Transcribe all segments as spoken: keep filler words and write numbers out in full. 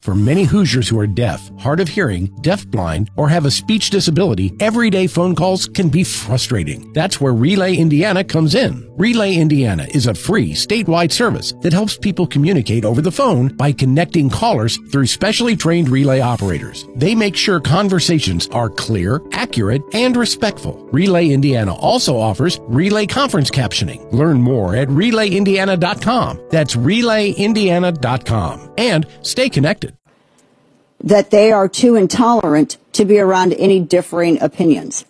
For many Hoosiers who are deaf, hard of hearing, deafblind, or have a speech disability, everyday phone calls can be frustrating. That's where Relay Indiana comes in. Relay Indiana is a free statewide service that helps people communicate over the phone by connecting callers through specially trained relay operators. They make sure conversations are clear, accurate, and respectful. Relay Indiana also offers relay conference captioning. Learn more at relay indiana dot com. That's relay indiana dot com. And stay connected. That they are too intolerant to be around any differing opinions.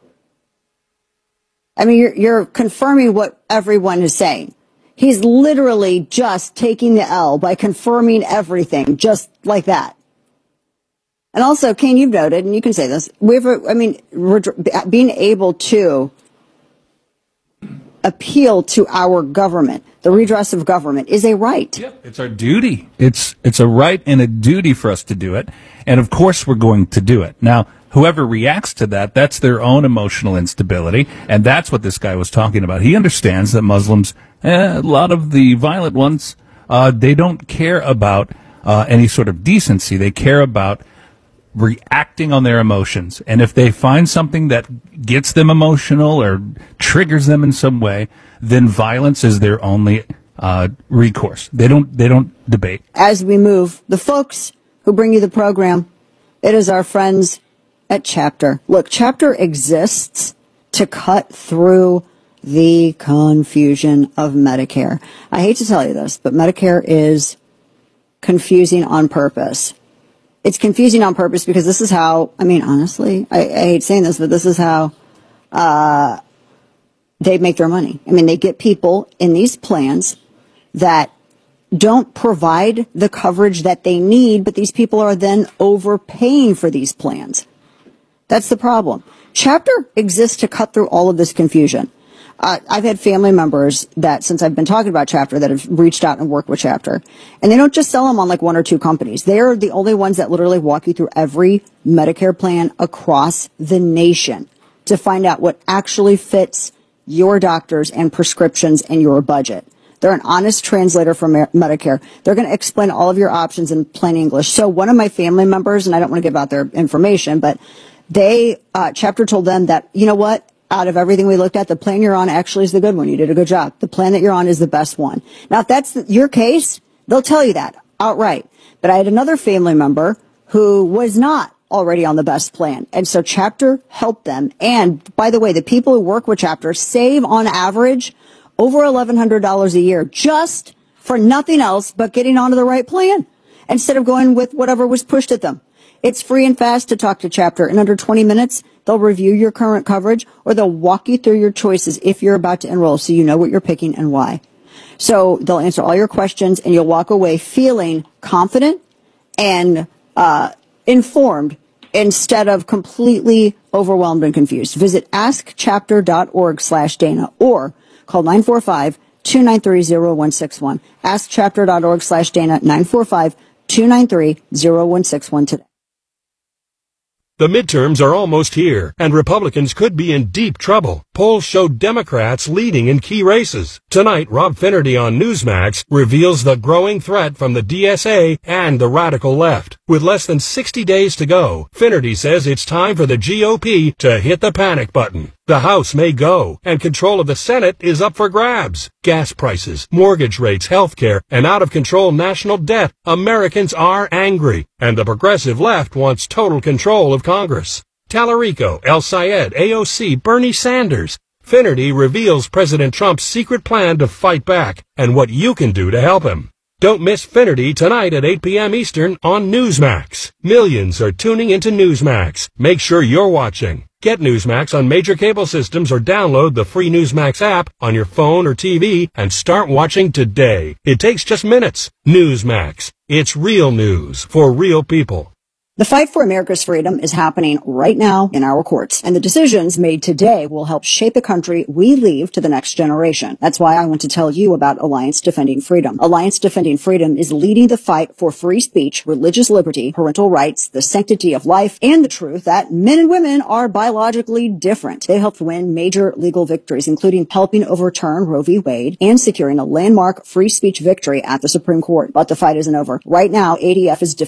I mean, you're, you're confirming what everyone is saying. He's literally just taking the L by confirming everything, just like that. And also, Kane, you've noted, and you can say this, we've, I mean, being able to appeal to our government, the redress of government, is a right. Yep, it's our duty. It's it's a right and a duty for us to do it. And of course we're going to do it. Now, whoever reacts to that, that's their own emotional instability. And that's what this guy was talking about. He understands that Muslims, eh, a lot of the violent ones, uh, they don't care about uh, any sort of decency. They care about reacting on their emotions. And if they find something that gets them emotional or triggers them in some way, then violence is their only uh, recourse. They don't they don't debate. As we move, the folks who bring you the program, it is our friends at Chapter. Look, Chapter exists to cut through the confusion of Medicare. I hate to tell you this, but Medicare is confusing on purpose. It's confusing on purpose because this is how, I mean, honestly, I, I hate saying this, but this is how uh, they make their money. I mean, they get people in these plans that don't provide the coverage that they need, but these people are then overpaying for these plans. That's the problem. Chapter exists to cut through all of this confusion. Uh, I've had family members that, since I've been talking about Chapter, that have reached out and worked with Chapter. And they don't just sell them on like one or two companies. They're the only ones that literally walk you through every Medicare plan across the nation to find out what actually fits your doctors and prescriptions and your budget. They're an honest translator for Medicare. They're going to explain all of your options in plain English. So one of my family members, and I don't want to give out their information, but they, uh, Chapter told them that, you know what? Out of everything we looked at, the plan you're on actually is the good one. You did a good job. The plan that you're on is the best one. Now, if that's your case, they'll tell you that outright. But I had another family member who was not already on the best plan. And so Chapter helped them. And by the way, the people who work with Chapter save on average over eleven hundred dollars a year just for nothing else but getting onto the right plan instead of going with whatever was pushed at them. It's free and fast to talk to Chapter. In under twenty minutes, they'll review your current coverage or they'll walk you through your choices if you're about to enroll so you know what you're picking and why. So they'll answer all your questions and you'll walk away feeling confident and uh, informed instead of completely overwhelmed and confused. Visit ask chapter dot org slash Dana or call nine four five, two nine three, zero one six one. ask chapter dot org slash Dana, nine four five, two nine three, zero one six one today. The midterms are almost here, and Republicans could be in deep trouble. Polls show Democrats leading in key races. Tonight, Rob Finnerty on Newsmax reveals the growing threat from the D S A and the radical left. With less than sixty days to go, Finnerty says it's time for the G O P to hit the panic button. The House may go, and control of the Senate is up for grabs. Gas prices, mortgage rates, health care, and out-of-control national debt. Americans are angry, and the progressive left wants total control of Congress. Tallarico, El Sayed, A O C, Bernie Sanders. Finnerty reveals President Trump's secret plan to fight back, and what you can do to help him. Don't miss Finnerty tonight at eight p.m. Eastern on Newsmax. Millions are tuning into Newsmax. Make sure you're watching. Get Newsmax on major cable systems or download the free Newsmax app on your phone or T V and start watching today. It takes just minutes. Newsmax. It's real news for real people. The fight for America's freedom is happening right now in our courts, and the decisions made today will help shape the country we leave to the next generation. That's why I want to tell you about Alliance Defending Freedom. Alliance Defending Freedom is leading the fight for free speech, religious liberty, parental rights, the sanctity of life, and the truth that men and women are biologically different. They helped win major legal victories, including helping overturn Roe v. Wade and securing a landmark free speech victory at the Supreme Court. But the fight isn't over. Right now, A D F is